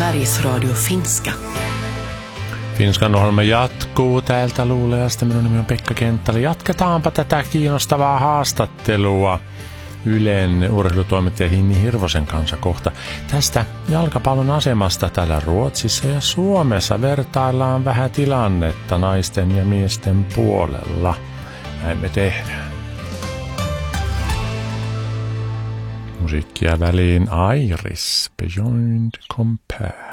Sveriges Radio Finska. Finskan ohjelma jatkuu täältä Luuleasta. Minun nimi on Pekka Kenttälä. Jatketaanpa tätä kiinnostavaa haastattelua Ylen urheilutoimittaja Hinni Hirvosen kanssa kohta. Tästä jalkapallon asemasta täällä Ruotsissa ja Suomessa vertaillaan vähän tilannetta naisten ja miesten puolella. Näin me tehdään. Musiikkia väliin Iris, Beyond Compare.